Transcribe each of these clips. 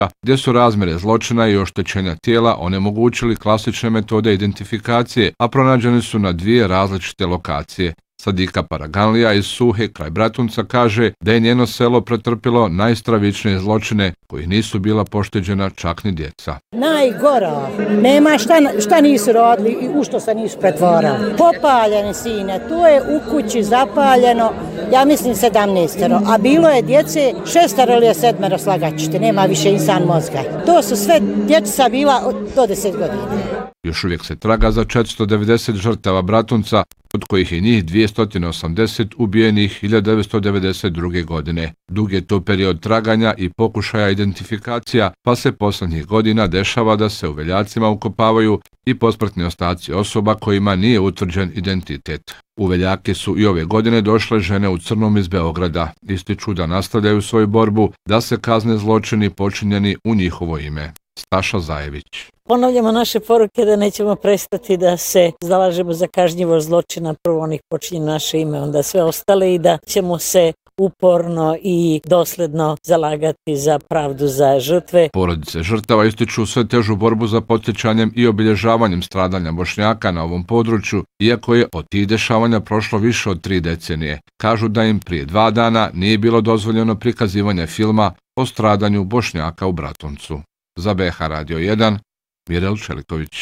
gdje su razmjere zločina i oštećenja tijela onemogućili klasične metode identifikacije, a pronađene su na 2 različite lokacije. Sadika Paraganlija iz Suhe kraj Bratunca kaže da je njeno selo pretrpilo najstravičnije zločine kojih nisu bila pošteđena čak ni djeca. Najgora, nema šta nisu rodili i u što se nisu pretvorali. Popaljeni sine, to je u kući zapaljeno, ja mislim 17, a bilo je djece 6 ili 7 slagačite, nema više insan mozga. To su sve dječica bila do 10 godina. Još uvijek se traga za 490 žrtava Bratunca, od kojih je njih 280 ubijenih 1992. godine. Dug je to period traganja i pokušaja identifikacija, pa se posljednjih godina dešava da se u veljacima ukopavaju i posmrtni ostaci osoba kojima nije utvrđen identitet. U veljake su i ove godine došle žene u crnom iz Beograda. Ističu da nastavljaju svoju borbu da se kazne zločini počinjeni u njihovo ime. Staša Zajević. Ponavljamo naše poruke da nećemo prestati da se zalažemo za kažnjivost zločina, prvo onih počinjeni naše ime, onda sve ostale i da ćemo se uporno i dosledno zalagati za pravdu za žrtve. Porodice žrtava ističu sve težu borbu za podsjećanjem i obilježavanjem stradanja Bošnjaka na ovom području, iako je od tih dešavanja prošlo više od 3 decenije. Kažu da im prije 2 dana nije bilo dozvoljeno prikazivanje filma o stradanju Bošnjaka u Bratuncu. Za BH Radio 1, Mirel Čeliković.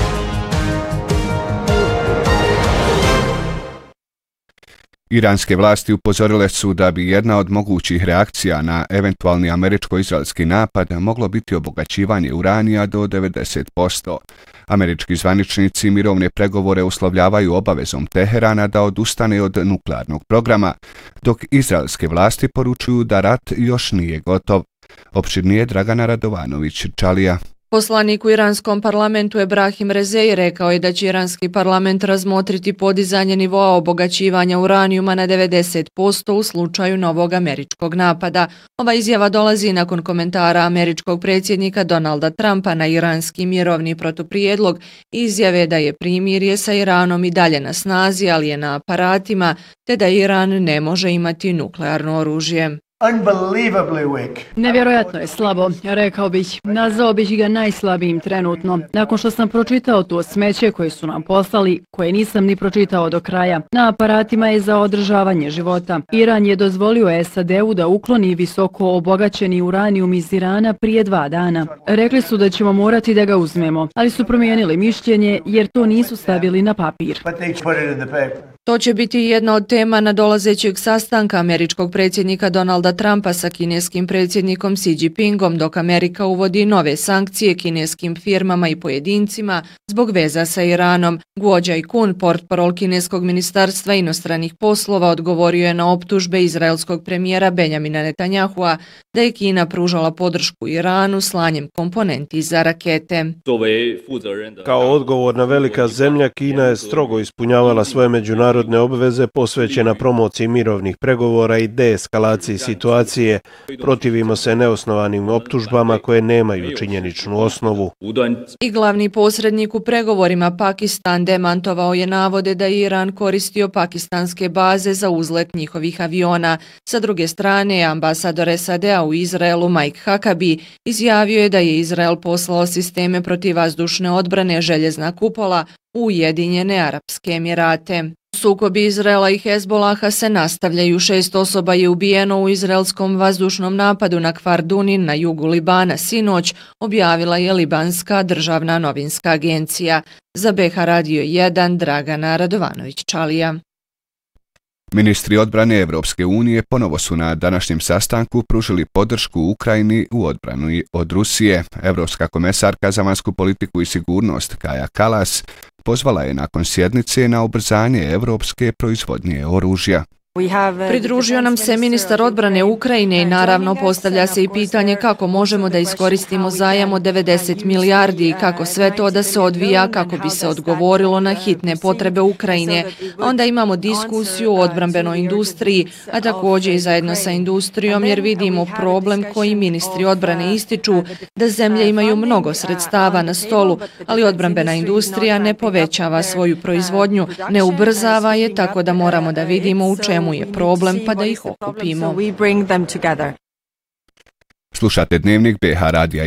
Iranske vlasti upozorile su da bi jedna od mogućih reakcija na eventualni američko-izraelski napad moglo biti obogaćivanje uranija do 90%. Američki zvaničnici mirovne pregovore uslovljavaju obavezom Teherana da odustane od nuklearnog programa, dok izraelske vlasti poručuju da rat još nije gotov. Opširnije Dragana Radovanović, Čalija. Poslanik u iranskom parlamentu Ebrahim Rezej rekao je da će iranski parlament razmotriti podizanje nivoa obogaćivanja uranijuma na 90% u slučaju novog američkog napada. Ova izjava dolazi nakon komentara američkog predsjednika Donalda Trumpa na iranski mirovni protuprijedlog i izjave da je primirje sa Iranom i dalje na snazi, ali je na aparatima, te da Iran ne može imati nuklearno oružje. Nevjerojatno je slabo, rekao bih, nazvao bih ga najslabijim trenutno. Nakon što sam pročitao to smeće koje su nam poslali, koje nisam ni pročitao do kraja, na aparatima je za održavanje života. Iran je dozvolio SAD-u da ukloni visoko obogaćeni uranijum iz Irana prije 2 dana. Rekli su da ćemo morati da ga uzmemo, ali su promijenili mišljenje jer to nisu stavili na papir. To će biti jedna od tema nadolazećeg sastanka američkog predsjednika Donalda Trumpa sa kineskim predsjednikom Xi Jinpingom, dok Amerika uvodi nove sankcije kineskim firmama i pojedincima zbog veza sa Iranom. Guo Jiakun, portparol kineskog ministarstva inostranih poslova, odgovorio je na optužbe izraelskog premijera Benjamina Netanyahua da je Kina pružala podršku Iranu slanjem komponenti za rakete. Kao odgovorna velika zemlja, Kina je strogo ispunjavala svoje međunarodne obveze posvećena promociji mirovnih pregovora i deeskalaciji situacije. Protivimo se neosnovanim optužbama koje nemaju činjeničnu osnovu. I glavni posrednik u pregovorima Pakistan demantovao je navode da je Iran koristio pakistanske baze za uzlet njihovih aviona. Sa druge strane, ambasador SAD-a u Izraelu Mike Huckabee izjavio je da je Izrael poslao sisteme protivvazdušne odbrane Željezna kupola u Ujedinjene Arapske Emirate. Sukobi Izraela i Hezbolaha se nastavljaju. 6 osoba je ubijeno u izraelskom vazdušnom napadu na Kfar Dunin na jugu Libana sinoć, objavila je Libanska državna novinska agencija. Za BH Radio 1, Dragana Radovanović, Čalija. Ministri odbrane Evropske unije ponovo su na današnjem sastanku pružili podršku Ukrajini u odbrani od Rusije. Evropska komesarka za vanjsku politiku i sigurnost Kaja Kallas pozvala je nakon sjednice na ubrzanje evropske proizvodnje oružja. Pridružio nam se ministar odbrane Ukrajine i naravno postavlja se i pitanje kako možemo da iskoristimo zajam od 90 milijardi i kako sve to da se odvija kako bi se odgovorilo na hitne potrebe Ukrajine. Onda imamo diskusiju o odbrambenoj industriji, a također i zajedno sa industrijom jer vidimo problem koji ministri odbrane ističu da zemlje imaju mnogo sredstava na stolu, ali odbrambena industrija ne povećava svoju proizvodnju, ne ubrzava je, tako da moramo da vidimo u čemu je problem pa da ih okupimo. Slušate Dnevnik BH radija